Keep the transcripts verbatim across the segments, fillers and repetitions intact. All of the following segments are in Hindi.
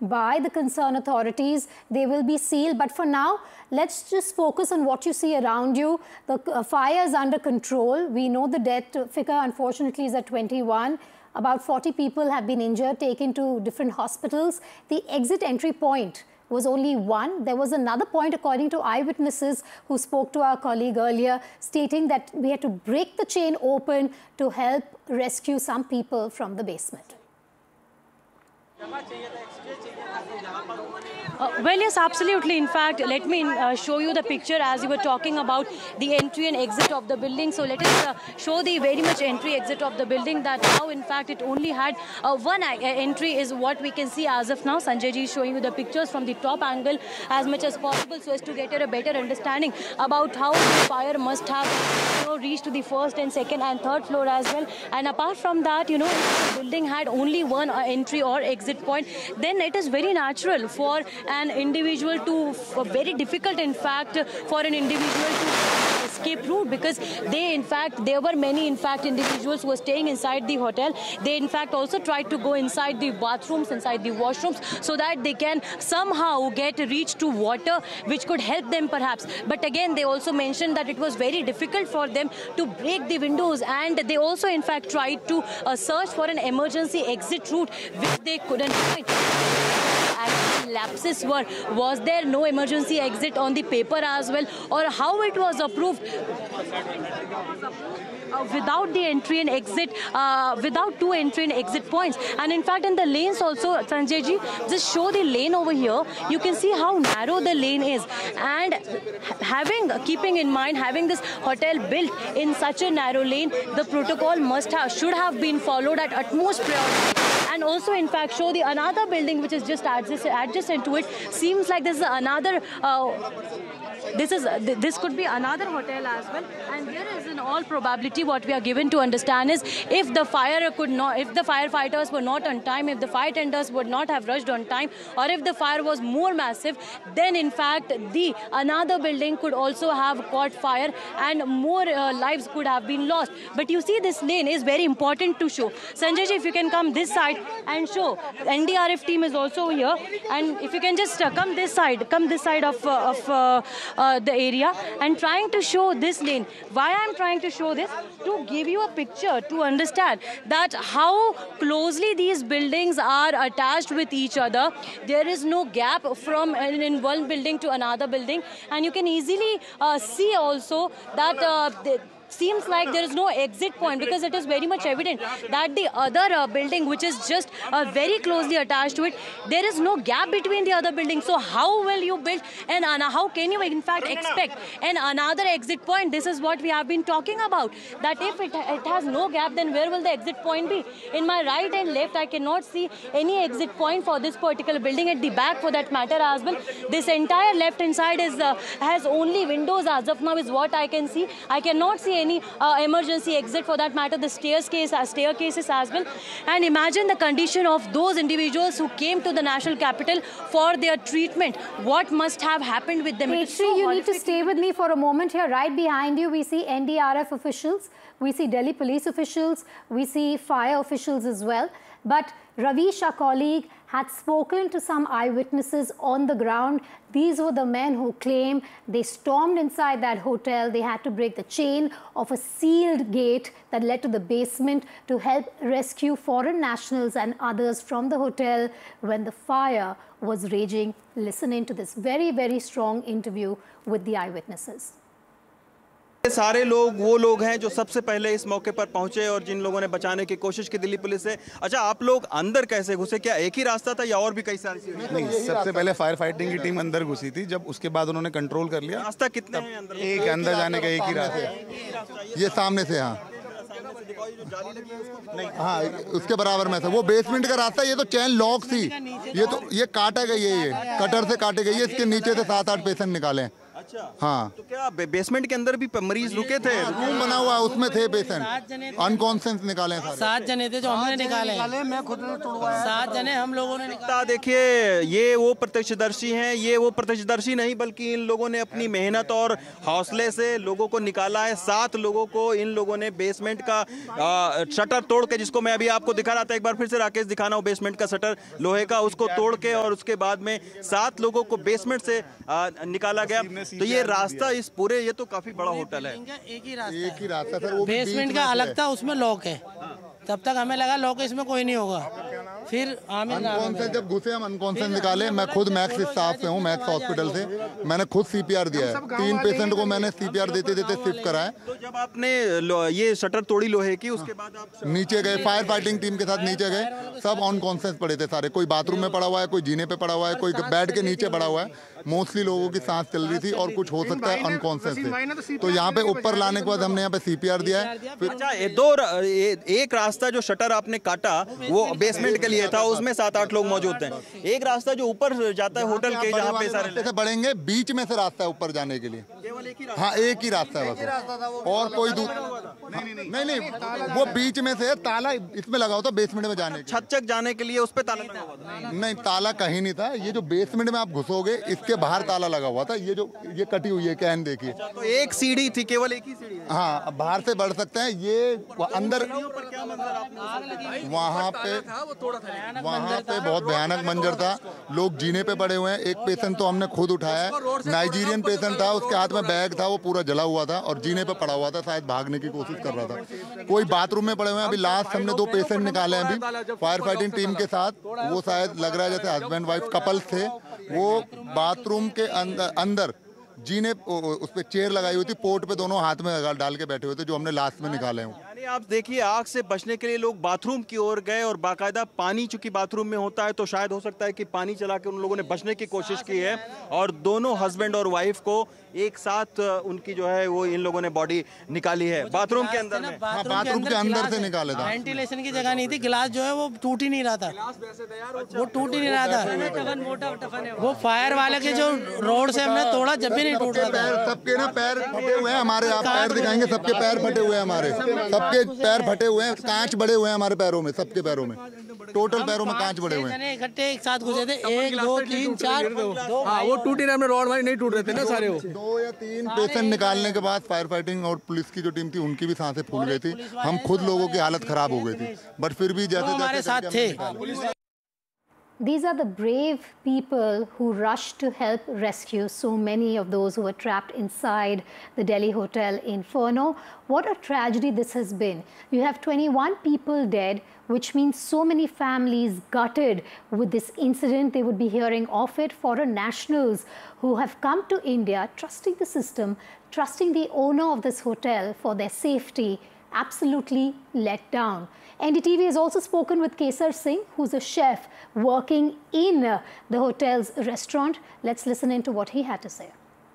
by the concerned authorities. They will be sealed. But for now, let's just focus on what you see around you. The uh, fire is under control. We know the death figure, unfortunately, is at twenty-one. About forty people have been injured, taken to different hospitals. The exit entry point was only one. There was another point, according to eyewitnesses who spoke to our colleague earlier, stating that we had to break the chain open to help rescue some people from the basement. Uh, well, yes, absolutely. In fact, let me uh, show you the picture as you were talking about the entry and exit of the building. So let us uh, show the very much entry exit of the building, that how in fact it only had uh, one uh, entry is what we can see as of now. Sanjay ji is showing you the pictures from the top angle as much as possible so as to get a better understanding about how the fire must have, you know, reached to the first and second and third floor as well. And apart from that, you know, if the building had only one uh, entry or exit point, then it is very natural for an individual to, uh, very difficult in fact for an individual to escape route, because they in fact, there were many in fact individuals who were staying inside the hotel. They in fact also tried to go inside the bathrooms, inside the washrooms, so that they can somehow get reach to water which could help them perhaps. But again, they also mentioned that it was very difficult for them to break the windows, and they also in fact tried to uh, search for an emergency exit route which they couldn't find. Lapses were, was there no emergency exit on the paper as well, or how it was approved uh, without the entry and exit, uh, without two entry and exit points. And in fact in the lanes also, Sanjay ji, just show the lane over here. You can see how narrow the lane is, and having, keeping in mind, having this hotel built in such a narrow lane, the protocol must have, should have been followed at utmost priority. And also in fact show the another building which is just adjacent, adjacent to it. Seems like this is another, uh, this is this could be another hotel as well. And here is in all probability what we are given to understand is, if the fire could not, if the firefighters were not on time, if the fire tenders would not have rushed on time, or if the fire was more massive, then in fact the another building could also have caught fire and more uh, lives could have been lost. But you see, this lane is very important to show. Sanjay ji, if you can come this side and show. N D R F team is also here, and if you can just uh, come this side, come this side of, uh, of uh, uh, the area, and trying to show this lane. Why I'm trying to show this? To give you a picture, to understand that how closely these buildings are attached with each other. There is no gap from in, in one building to another building, and you can easily uh, see also that uh, the, seems like there is no exit point, because it is very much evident that the other uh, building, which is just uh, very closely attached to it, there is no gap between the other buildings. So how will you build and uh, how can you in fact expect an another exit point? This is what we have been talking about, that if it, it has no gap, then where will the exit point be? In my right and left, I cannot see any exit point for this particular building. At the back, for that matter as well, this entire left hand side is uh, has only windows as of now, is what I can see. I cannot see any uh, emergency exit, for that matter, the staircase, uh, staircases as well. And imagine the condition of those individuals who came to the national capital for their treatment. What must have happened with them? H C, so you need to stay with me for a moment here. Right behind you, we see N D R F officials, we see Delhi police officials, we see fire officials as well. But Ravish, our colleague, had spoken to some eyewitnesses on the ground. These were the men who claim they stormed inside that hotel. They had to break the chain of a sealed gate that led to the basement to help rescue foreign nationals and others from the hotel when the fire was raging. Listen in to this very, very strong interview with the eyewitnesses. सारे लोग वो लोग हैं जो सबसे पहले इस मौके पर पहुंचे और जिन लोगों ने बचाने की कोशिश की दिल्ली पुलिस से। अच्छा, आप लोग अंदर कैसे घुसे? क्या एक ही रास्ता था या और भी कई सारी? नहीं, सबसे पहले फायर फाइटिंग की टीम अंदर घुसी थी, जब उसके बाद उन्होंने कंट्रोल कर लिया। रास्ता कितने हैं अंदर? एक अंदर जाने का एक ही रास्ता, ये सामने से। हाँ हाँ, उसके बराबर में था वो बेसमेंट का रास्ता। ये तो चैन लॉक थी, ये तो ये काटा गई है, ये कटर से काटे गई है। इसके नीचे से सात आठ पेशेंट निकाले। हाँ। तो क्या बे, बेसमेंट के अंदर भी मरीज रुके थे? रूम बना हुआ है, उसमें थे पेशेंट, अनकॉन्शियस निकाले सारे। सात जने थे जो हमने निकाले, मैं खुद ने तोड़वाया, सात जने हम लोगों ने निकाला। देखिए, ये वो प्रत्यक्षदर्शी हैं, ये वो प्रत्यक्षदर्शी नहीं बल्कि इन लोगों ने अपनी मेहनत और हौसले से लोगों को निकाला है। सात लोगों को इन लोगों ने बेसमेंट का आ, शटर तोड़ के, जिसको मैं अभी आपको दिखा रहा था, एक बार फिर से राकेश दिखाना हो, बेसमेंट का शटर लोहे का, उसको तोड़ के और उसके बाद में सात लोगों को बेसमेंट से आ, निकाला गया। तो ये रास्ता इस पूरे, ये तो काफी बड़ा होटल है। एक ही रास्ता, एक ही रास्ता सर, वो बेसमेंट का अलग था, उसमें लॉक है। तब तक हमें लगा लॉक इसमें कोई नहीं होगा। फिर अनकॉन्शियस जब घुसे हम अनकॉन्शियस निकाले। मैं खुद मैक्स स्टाफ से हूँ, मैक्स हॉस्पिटल से। मैंने खुद सीपीआर दिया है, तीन पेशेंट को मैंने सीपीआर देते देते शिफ्ट कराया। तो जब आपने ये शटर तोड़ी लोहे की, उसके बाद आप नीचे गए, फायर फाइटिंग टीम के साथ नीचे गए, सब अनकॉन्शियस पड़े थे सारे। कोई बाथरूम में पड़ा हुआ है, कोई जीने पे पड़ा हुआ है, कोई बेड के नीचे पड़ा हुआ है। मोस्टली लोगों की सांस चल रही थी और कुछ हो सकता है अनकॉन्शियस थे। तो यहाँ पे ऊपर लाने के बाद हमने यहाँ पे सीपीआर दिया है। फिर अच्छा, ये दो एक रास्ता जो शटर आपने काटा वो बेसमेंट के लिए था, उसमें सात आठ लोग मौजूद थे। एक रास्ता जो ऊपर जाता है होटल के, जहाँ पे सारे से बढ़ेंगे, बीच में से रास्ता है ऊपर जाने के लिए। हाँ, एक ही रास्ता है बस, और कोई नहीं नहीं वो बीच में से ताला इसमें लगा होता बेसमेंट में जाने, छत तक जाने के लिए उस पे ताला लगा हुआ था। नहीं, ताला कहीं नहीं था। ये जो बेसमेंट में आप घुसोगे, इसके बाहर ताला लगा हुआ था। ये जो ये कटी हुई है कैन देखिए। तो एक सीढ़ी थी, केवल एक ही सीढ़ी है। हाँ, बाहर से बढ़ सकते हैं। ये अंदर वहाँ पे वहाँ पे बहुत भयानक मंजर था। लोग जीने पे पड़े हुए हैं। एक पेशेंट तो हमने खुद उठाया है, नाइजीरियन पेशेंट था, उसके हाथ में बैग था, वो पूरा जला हुआ था और जीने पे पड़ा हुआ था, शायद भागने की कोशिश कर रहा था। कोई बाथरूम में पड़े हुए हैं। अभी लास्ट हमने दो पेशेंट निकाले हैं अभी फायर फाइटिंग टीम के साथ। वो शायद लग रहा है जैसे हस्बैंड वाइफ कपल्स थे। वो बाथरूम के अंदर अंदर जीने उस पे चेयर लगाई हुई थी, पोर्ट पे दोनों हाथ में डाल के बैठे हुए थे, जो हमने लास्ट में निकाले हैं। यानी आप देखिए, आग से बचने के लिए लोग बाथरूम की ओर गए और बाकायदा पानी, चूंकि बाथरूम में होता है तो शायद हो सकता है कि पानी चला के उन लोगों ने बचने की कोशिश की है। और दोनों हस्बैंड और वाइफ को एक साथ उनकी जो है वो इन लोगों ने बॉडी निकाली है बाथरूम के अंदर में। हाँ, बाथरूम के अंदर से निकाले था। वेंटिलेशन की जगह नहीं थी, गिलास जो है वो टूट ही नहीं रहा था, वो टूट ही नहीं रहा था। वो फायर वाले के जो रोड से हमने तोड़ा, जब भी नहीं टूट रहा था। सबके ना पैर फटे हुए हैं हमारे, आप पैर दिखाएंगे, सबके पैर फटे हुए हैं हमारे, सबके पैर फटे हुए हैं, कांच बड़े हुए हैं हमारे पैरों में, सबके पैरों में, टोटल पैरों में कांच बड़े हुए हैं। इकट्ठे एक साथ घुसे थे, एक दो तीन चार, हाँ, वो टूटी ना, हमने रॉड वाली नहीं टूट रहे थे ना सारे। वो दो या तीन पेशेंट निकालने के बाद फायर फाइटिंग और पुलिस की जो टीम थी उनकी भी सांसें फूल गई थी। हम खुद लोगों की हालत खराब हो गई थी, बट फिर भी जैसे हमारे साथ थे। These are the brave people who rushed to help rescue so many of those who were trapped inside the Delhi hotel Inferno. What a tragedy this has been. You have twenty-one people dead, which means so many families gutted with this incident. They would be hearing of it. Foreign nationals who have come to India, trusting the system, trusting the owner of this hotel for their safety, absolutely let down. N D T V has also spoken with Kesar Singh, who's a chef working in uh, the hotel's restaurant. Let's listen into what he had to say.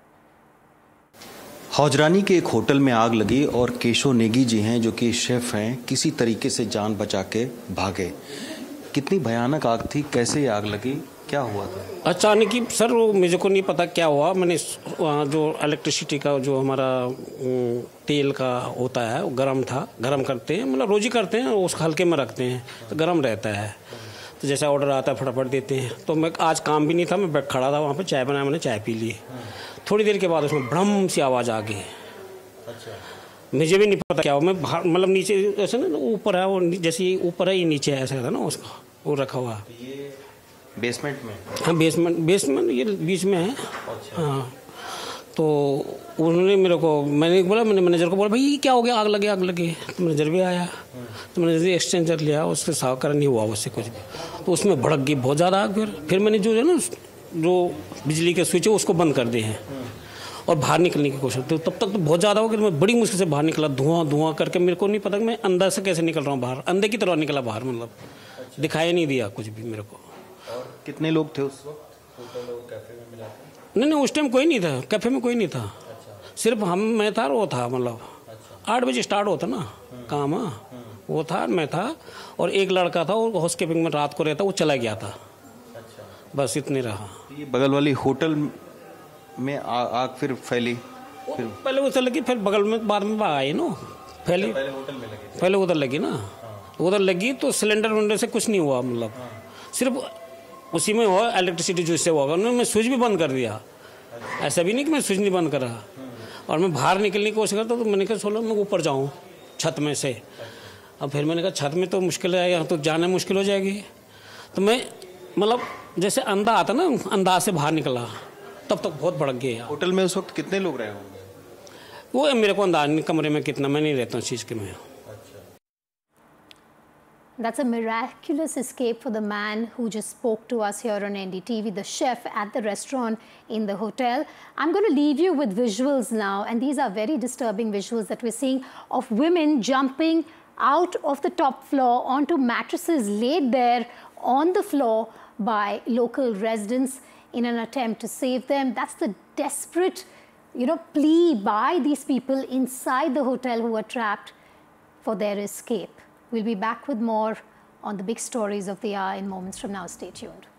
हौजरानी के एक होटल में आग लगी और केशव नेगी जी हैं, जो कि शेफ हैं, किसी तरीके से जान बचा के भागे। कितनी भयानक आग थी, कैसे ये आग लगी, क्या हुआ था? अचानक ही सर, वो मुझे को नहीं पता क्या हुआ। मैंने वहाँ जो इलेक्ट्रिसिटी का जो हमारा तेल का होता है वो गर्म था, गर्म करते हैं, मतलब रोज ही करते हैं, उस हल्के में रखते हैं तो गर्म रहता है। तो जैसा ऑर्डर आता है फटाफट देते हैं। तो मैं आज काम भी नहीं था, मैं बैठ खड़ा था वहाँ पे, चाय बनाया, मैंने चाय पी ली। थोड़ी देर के बाद उसमें भ्रम सी आवाज़ आ गई। मुझे भी नहीं पता क्या हुआ। मैं मतलब नीचे ऐसे ना, ऊपर है वो, जैसे ऊपर है ये नीचे है, ऐसा था ना उसका, वो रखा हुआ बेसमेंट में। हाँ, बेसमेंट बेसमेंट ये बीच में है। हाँ, तो उन्होंने मेरे को, मैंने बोला, मैंने मैनेजर को बोला, भाई क्या हो गया, आग लगे आग लगे। तो मैनेजर भी आया, तो मैंने एक्सचेंजर लिया, उससे साफ कर नहीं हुआ उससे कुछ भी। तो उसमें भड़क गई बहुत ज़्यादा आग। फिर फिर मैंने जो है ना, जो बिजली के स्विच है उसको बंद कर दिए हैं और बाहर निकलने की कोशिश। तो तब तक तो बहुत ज़्यादा हो गया, मैं बड़ी मुश्किल से बाहर निकला, धुआं धुआं करके। मेरे को नहीं पता कि मैं अंदर से कैसे निकल रहा हूँ बाहर, अंधे की तरह निकला बाहर, मतलब दिखाई नहीं दिया कुछ भी मेरे को। कितने लोग थे उस वक्त? नहीं नहीं, उस टाइम कोई नहीं था, कैफे में कोई नहीं था। सिर्फ हम, मैं था और वो था, मतलब आठ बजे स्टार्ट होता ना काम। हाँ, वो था, मैं था और एक लड़का था, वो हाउसकीपिंग में रात को रहता, वो चला गया था। बस इतने रहा। ये बगल वाली होटल में आग फिर फैली? फिर पहले उधर लगी, फिर बगल में बाद में बाहर आई ना फैली। पहले होटल में लगी, पहले उधर लगी ना, उधर लगी तो सिलेंडर विलेंडर से कुछ नहीं हुआ, मतलब सिर्फ उसी में हुआ इलेक्ट्रिसिटी जो इससे हुआ। उन्होंने मैं स्विच भी बंद कर दिया, ऐसा भी नहीं कि मैं स्विच नहीं बंद करा। और मैं बाहर निकलने की कोशिश करता तो मैंने कहा सोलह मैं ऊपर जाऊँ छत में से। अब फिर मैंने कहा छत में तो मुश्किल है, यहाँ तो जाना मुश्किल हो जाएगी। तो मैं मतलब जैसे अंधा आता ना, अंदाज से बाहर निकला, तब तक बहुत भड़क गया। होटल में उस वक्त कितने लोग रहे होंगे? वो मेरे को अंदाज नहीं कमरे में कितना, मैं नहीं रहता हूँ उस चीज़ के में। That's a miraculous escape for the man who just spoke to us here on N D T V, the chef at the restaurant in the hotel. I'm going to leave you with visuals now, and these are very disturbing visuals that we're seeing of women jumping out of the top floor onto mattresses laid there on the floor by local residents in an attempt to save them. That's the desperate, you know, plea by these people inside the hotel who are trapped for their escape. We'll be back with more on the big stories of the hour in moments from now. Stay tuned.